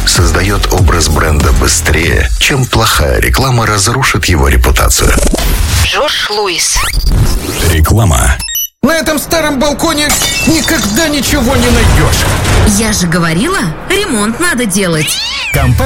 создает образ бренда быстрее, чем плохая реклама разрушит его репутацию. Джордж Луис. Реклама. На этом старом балконе никогда ничего не найдешь. Я же говорила, ремонт надо делать. Компания